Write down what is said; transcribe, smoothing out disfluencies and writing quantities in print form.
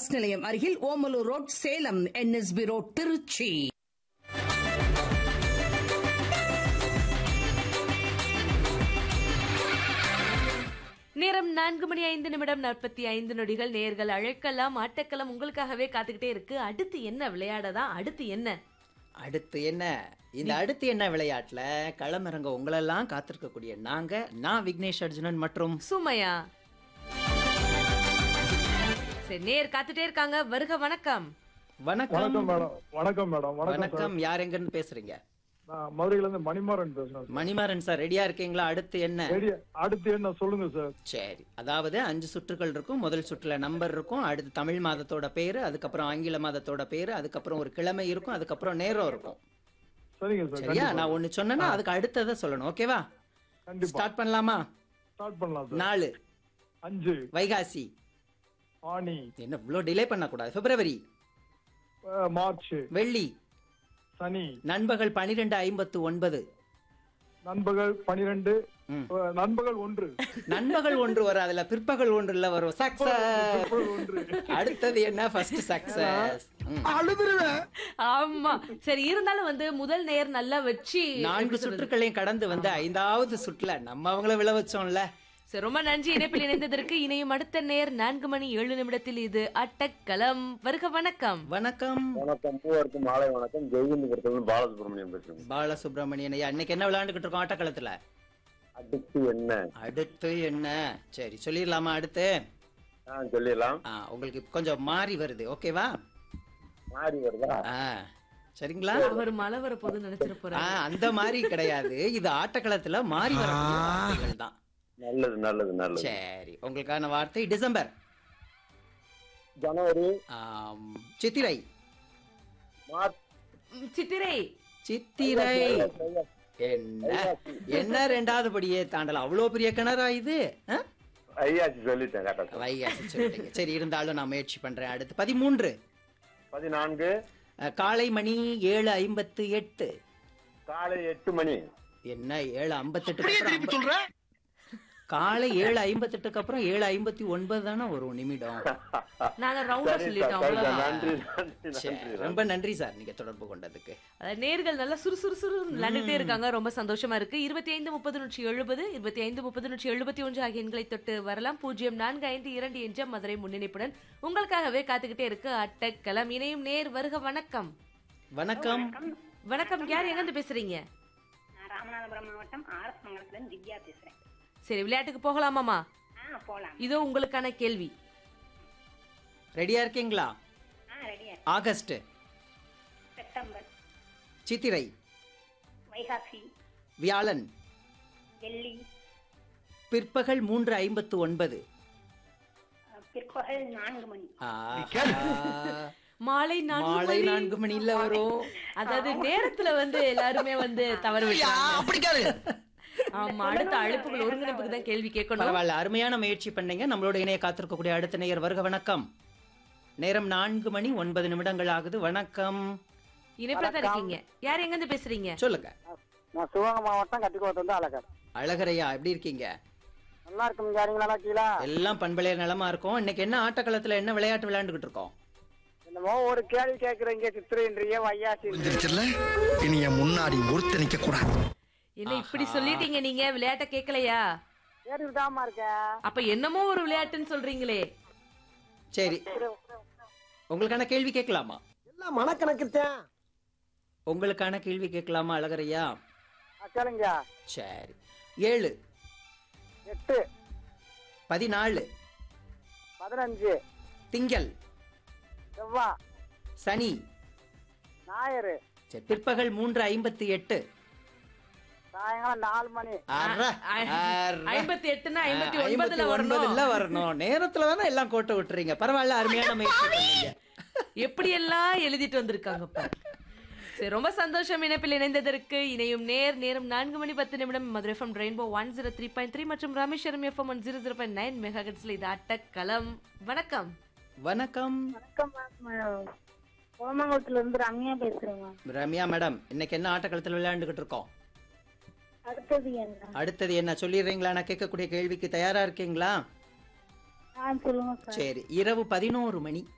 Bus நிலையம் அருகில், Omalur road Salem, NSB road Trichy. நேரம் 4:05:45. நேர்கள் அழைக்கலாம், ஆட்டக்களம் உங்களுக்காகவே காத்துக்கிட்டே இருக்கு. அடுத்து என்ன விளையாடதான்? அடுத்து என்ன இந்த அடுத்து என்ன விளையாட்டுல களமிறங்க உங்களெல்லாம் காத்திருக்கக்கூடிய நான் விக்னேஷ் அர்ஜுனன் மற்றும் சுமையா. சரி, நேர் காத்துட்டே இருக்காங்க. வருக, வணக்கம். வணக்கம் மேடம். வணக்கம் மேடம். வணக்கம். யார் எங்க இருந்து பேசுறீங்க? நான் மதுரையில இருந்து மணிமாறன் பேசுறேன். மணிமாறன் சார், ரெடியா இருக்கீங்களா? அடுத்து என்ன சொல்லுங்க சார். சரி, அதாவது 5 சுற்றுகள் இருக்கும். முதல் சுற்றுல நம்பர் இருக்கும், அடுத்து தமிழ் மாதத்தோட பேரு, அதுக்கப்புறம் ஆங்கில மாதத்தோட பேரு, அதுக்கப்புறம் ஒரு கிழமை இருக்கும், அதுக்கப்புறம் நேரம் இருக்கும். சரிங்க சார். சரியா? நான் ஒண்ணு சொன்னேன்னா அதுக்கு அடுத்ததை சொல்லணும். ஓகேவா? கண்டிப்பா. ஸ்டார்ட் பண்ணலாமா? ஸ்டார்ட் பண்ணலாம் சார். 4 5 வைகாசி. ஆனி. என்ன இவ்வளோ டிலே பண்ணக்கூடாது. பிப்ரவரி. மார்ச். வெள்ளி. சனி. நண்பகல் 12:59. நண்பகல் 12. நண்பகல் 1. நண்பகல் 1 வரும், அதுல பிற்பகல் 1 வரும். சக்சஸ். அடுத்தது என்ன? First success. ஆமா, சரி. இருந்தாலும் முதல் நேர் நல்லா வச்சு 4 சுற்றுக்களையும் கடந்து 5வது சுற்றுல நம்ம அவங்கள விழ வச்சோம்ல. சரி, ரொம்ப நன்றி இணைப்பில் இணைந்ததற்கு. இணையும் அடுத்த நேர் 4:07. இது அட்டக்களம். வருக, வணக்கம். வணக்கம். வணக்கம். மூவருக்கும் மாலை வணக்கம். ஜெய்ஹிந்த் பாலசுப்ரமணியம் பேசுறேன். பாலசுப்ரமணியன் ஐயா, இன்னைக்கு என்ன விளையாண்டுகிட்டு இருக்கோம் ஆட்டக்களத்துல? அடுத்து என்ன? சரி, சொல்லிடலாமா? அடுத்து சொல்லிடலாம். உங்களுக்கு கொஞ்சம் மாறி வருது. ஓகேவா? மாறி வருதா? சரிங்களா? அவர் மழை வர போது நினைச்சிருப்பாரு. அந்த மாதிரி கிடையாது, இது ஆட்டக்களத்துல மாறி வரக்கூடிய தான். நல்லது. சரி, உங்களுக்கான வார்த்தை டிசம்பர். ஜனவரி. சித்திரை. மார்ச். சித்திரை. என்ன 2வது படியே தாண்டல? அவ்வளவு பெரிய கிணறா இது? வைகாசி சொல்லிட்டேன். வைகாசி சொல்லிட்டீங்க. சரி, இருந்தாலும் நான் முயற்சி பண்றேன். அடுத்து 13. 14. காலை மணி 7:58. காலை 8 மணி. என்ன 7:58? காலை 7:58 அப்புறம் 7:59 தானே ஒரு நிமிடம். நாங்க ரவுண்டா சொல்லிட்டோம். ரொம்ப நன்றி சார், நீங்க தொடர்பு கொண்டதுக்கு. நேர்கள் நல்லா சுறுசுறுசுறு விளையாண்டுட்டே இருக்காங்க. ரொம்ப சந்தோஷமா இருக்கு. 25:30-170, 25:30-171 ஆகிய எண்களை தொட்டு வரலாம். 0452 என்ற மதுரை முன்னிணைப்புடன் உங்களுக்காகவே காத்துக்கிட்டே இருக்கு அட்டக்களம். இணையும் நேர். வருக, வணக்கம். வணக்கம். வணக்கம். யார் எங்க இருந்து பேசுறீங்க? ராமநாதபுரம் மாவட்டம் ஆர்எஸ் மங்கலத்துல திவ்யா பேசுறேன். சரி, விளையாட்டுக்கு போகலாமாமா? போலாம். இதோ உங்களுக்கான கேள்வி. ரெடியா இருக்கீங்களா? ரெடியா. ஆகஸ்ட். செப்டம்பர். சித்திரை. வைகாசி. வியாழன். வெள்ளி. பிற்பகல் 3:59. பிற்பகல் 4 மணி. மாலை 4 மணில வரும். அதாவது நேரத்துல எல்லாருமே தவறு விட்டாங்க. ஆமா, அடுத்த அழைப்புகள் ஒருங்கிணைப்புக்கு தான் கேள்வி கேட்கணும். பரவாயில்ல, அருமையான முயற்சி பண்ணீங்க. நம்மளோட இணைய காத்திருக்கக்கூடிய அடுத்த நேயர். வருக, வணக்கம். நேரம் 4:09 ஆகுது. வணக்கம். இணைப்புல தான் இருக்கீங்க. யார் எங்க இருந்து பேசுறீங்க? சொல்லுங்க. நான் சிவகங்கை மாவட்டம் கட்டிக்கோட்டை வந்து அழகர். அழகரையா, எப்படி இருக்கீங்க? நல்லா இருக்கும். யாருங்க நல்லா இருக்கீங்களா? எல்லாம் பண்பலையர் நலமா இருக்கும். இன்னைக்கு என்ன ஆட்டக்களத்துல என்ன விளையாட்டு விளையாண்டுகிட்டு இருக்கோம்? என்னமோ ஒரு கேள்வி கேட்கறீங்க. சித்திரைன்றிய வையாசி இனி முன்னாடி ஒருத்த நிக்க கூடாது. என்ன இப்படி சொல்லிட்டீங்க? நீங்க விளையாட்ட கேட்கலையா? கேட்டுதாமா இருக்க. அப்ப என்னமோ ஒரு விளையாட்டுன்னு சொல்றீங்களே. சரி, உங்களுக்கான கேள்வி கேட்கலாமா? எல்லாம் மனக்கணக்குத்தான். உங்களுக்கான கேள்வி கேட்கலாமா அழகரையா? கேளுங்க. சரி. 7 8 14 15 திங்கள். செவ்வா. சனி. ஞாயிறு. சரி, பிற்பகல் 3:58. சாயங்காலம் 4 மணி. 58னா 59ல வரணும். நேரத்துல தானே எல்லாம் கோட்டை விட்டுறீங்க. பரவாயில்ல, அருமையான முயற்சி பண்ணீங்க. எப்படி எல்லாம் எழுதிட்டு வந்திருக்காங்க. சரி, ரொம்ப சந்தோஷம் இணைப்பில் இணைந்ததற்கு. இணையும் நேரம் 4:10 மதுரை FM ரெயின்போ 103.3 மற்றும் ராமேஸ்வரம் FM 100.9 மெகாஹெர்ட்ஸ்ல இது அட்டக்களம். வணக்கம். வணக்கம். கோமங்கலத்துல இருந்து ரம்யா பேசுறேன். ரம்யா மேடம், இன்னைக்கு என்ன ஆட்டக்களத்துல விளையாண்டுகிட்டு இருக்கோம்? அடுத்தது என்ன சொல்லிடுறீங்களா? நான் கேட்கக்கூடிய கேள்விக்கு தயாரா இருக்கீங்களா? சொல்லுங்க. சரி, இரவு 11 மணி.